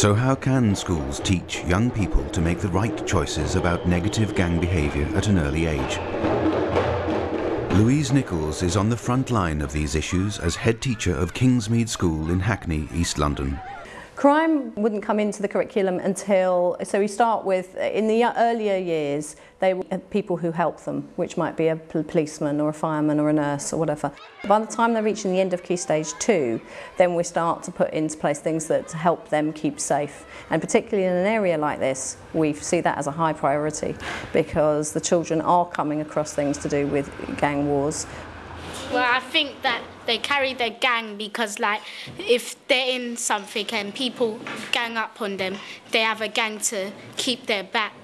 So how can schools teach young people to make the right choices about negative gang behaviour at an early age? Louise Nichols is on the front line of these issues as head teacher of Kingsmead School in Hackney, East London. Crime wouldn't come into the curriculum until, so we start with, in the earlier years, they were people who help them, which might be a policeman or a fireman or a nurse or whatever. By the time they're reaching the end of Key Stage 2, then we start to put into place things that help them keep safe. And particularly in an area like this, we see that as a high priority because the children are coming across things to do with gang wars. Well, I think that they carry their gang because, like, if they're in something and people gang up on them, they have a gang to keep their back.